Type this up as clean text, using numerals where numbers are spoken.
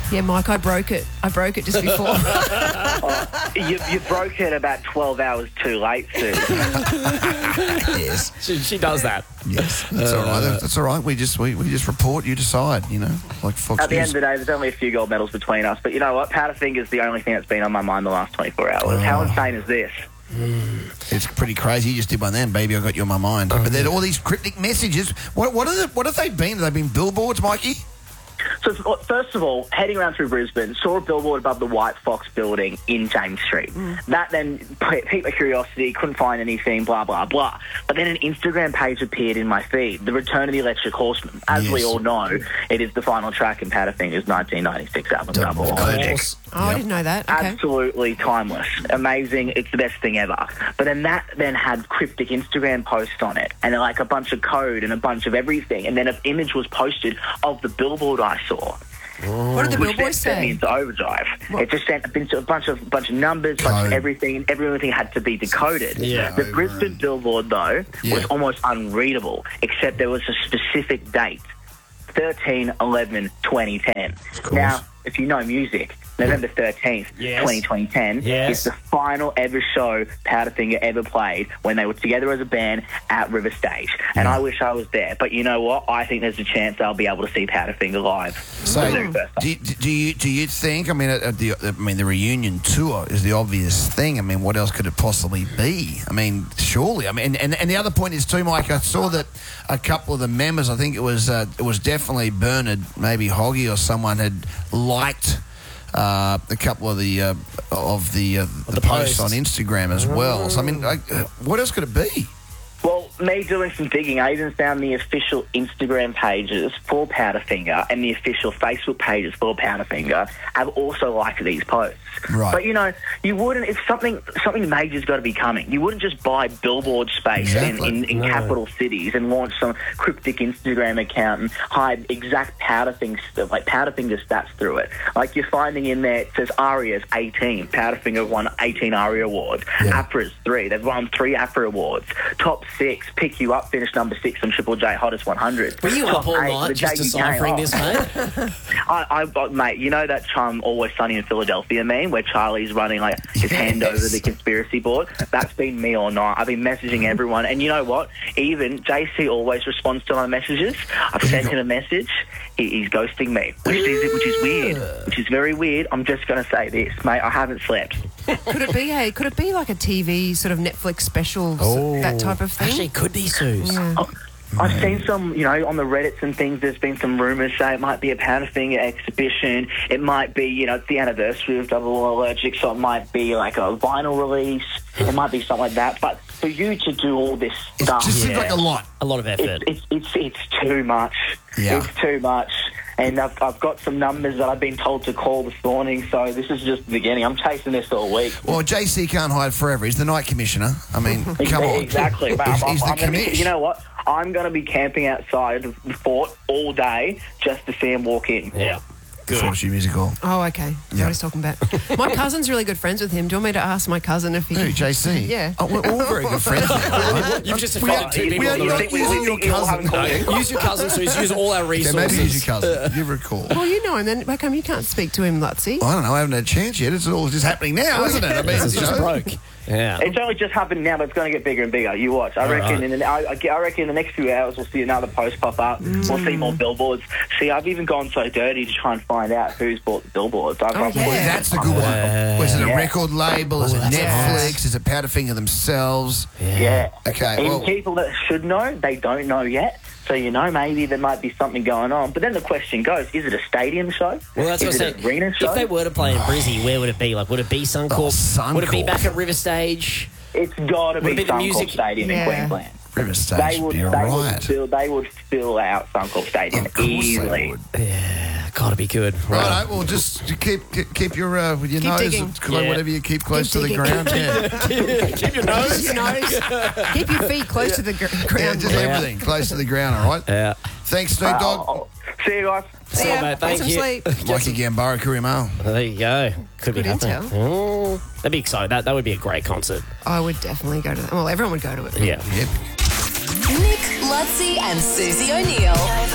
Yeah, Mike, I broke it. I broke it just before. You broke it about 12 hours too late, Sue. Yes. She does that. Yes. That's all right. That's all right. We just report, you decide, you know, like Fox At the News. end of the day, there's only a few gold medals between us. But you know what? Powderfinger's the only thing that's been on my mind the last 24 hours. How insane is this? It's pretty crazy. You just did one then, baby. I got you on my mind. But then all these cryptic messages. What have they been? Have they been billboards, Mikey? So, first of all, heading around through Brisbane, saw a billboard above the White Fox building in James Street. That then piqued my curiosity, couldn't find anything, blah, blah, blah. But then an Instagram page appeared in my feed, The Return of the Electric Horseman. As we all know, it is the final track in Powderfinger's 1996 album, Double Allergic. Oh, I didn't know that. Okay. Absolutely timeless. Amazing. It's the best thing ever. But then that then had cryptic Instagram posts on it and like a bunch of code and a bunch of everything. And then an image was posted of the billboard I saw. What did the Which billboard sent me say? into overdrive. It just sent a bunch of numbers, bunch of everything. Everything had to be decoded. Yeah. The Brisbane billboard, though, was almost unreadable, except there was a specific date, 13/11/2010. Now, if you know music, November 13th, 2010 is the final ever show Powderfinger ever played when they were together as a band at River Stage. And I wish I was there. But you know what? I think there's a chance I'll be able to see Powderfinger live. So, do you think? I mean, the reunion tour is the obvious thing. I mean, what else could it possibly be? I mean, surely. I mean, and the other point is too, Mike. I saw that a couple of the members. I think it was definitely Bernard, maybe Hoggy or someone had liked a couple of the posts on Instagram as well. So I mean, what else could it be? Well, me doing some digging, I even found the official Instagram pages for Powderfinger and the official Facebook pages for Powderfinger have also liked these posts. Right. But, you know, you wouldn't, if something major's got to be coming, you wouldn't just buy billboard space in capital cities and launch some cryptic Instagram account and hide exact Powderfinger stats through it. Like you're finding in there, it says ARIA's 18. Powderfinger won 18 ARIA awards. APRA's 3. They've won 3 APRA awards. Top 6. Pick You Up finished number 6 on Triple J Hottest 100. Were you Top up all 8, night the just deciphering this, mate? Mate, you know that Always Sunny in Philadelphia meme where Charlie's running like his hand over the conspiracy board? That's been me all night. I've been messaging everyone, and you know what? Even JC always responds to my messages. I've sent him a message. He's ghosting me, which is weird, which is very weird. I'm just going to say this, mate. I haven't slept. Could it be like a TV sort of Netflix special, that type of thing? Actually, it could be, Suze. Yeah. I've seen some, you know, on the Reddits and things, there's been some rumours say it might be a Powderfinger exhibition. It might be, you know, it's the anniversary of Double Allergic, so it might be like a vinyl release. It might be something like that. But for you to do all this stuff... It just seems like a lot. A lot of effort. It's too much. Yeah. It's too much. And I've got some numbers that I've been told to call this morning, so this is just the beginning. I'm chasing this all week. Well, JC can't hide forever. He's the night commissioner. I mean, come on. Exactly. Mate, He's the commish. You know what? I'm going to be camping outside the fort all day just to see him walk in. Yeah. Good. Fortitude Music Hall. Oh, okay. That's what he's talking about. My cousin's really good friends with him. Do you want me to ask my cousin if he... Who, JC? Yeah. Oh, we're all very good friends. You've just offended 2 people on the road. Using your cousin. Use your cousin, Suze. Use all our Okay, resources. maybe use your cousin. Give her a call. Well, you know him then. How come you can't speak to him, Lutzy? I don't know. I haven't had a chance yet. It's all just happening now, isn't it? I mean, It's just broke. Yeah. It's only just happened now, but it's going to get bigger and bigger. You watch. I reckon in the next few hours we'll see another post pop up. We'll see more billboards. See, I've even gone so dirty to try and find out who's bought the billboards. That's the good one. Was it a record label? Is it Netflix? Is it Powderfinger themselves? Yeah. Okay. And Well, people that should know, they don't know yet. So, you know, maybe there might be something going on. But then the question goes, is it a stadium show? Well, that's what I'm is saying. it an arena show? If they were to play in Brizzy, where would it be? Like, would it be Suncorp? Suncorp. Would it be back at River Stage? It's got to Would be it be the Suncorp music? Stadium in Queensland. River Stage would be right. They would fill out Suncorp Stadium Of course easily. they would. Yeah, gotta be good. Right, well, just keep your with your Keep nose, digging. whatever you keep close Keep to the digging. ground. Yeah, Keep your nose. Your nose. Keep your feet close to the yeah, ground. just everything close to the ground. All right. Yeah. Thanks, Snoop Dogg. See you guys. See you, mate. Thank Get some you. sleep. Mikey Gambaro, Courier Mail. There you go. Could be Good happening. intel. Oh, that'd be exciting. That would be a great concert. I would definitely go to that. Well, everyone would go to it. Yeah. Yep. Nick, Lutzy and Susie O'Neill.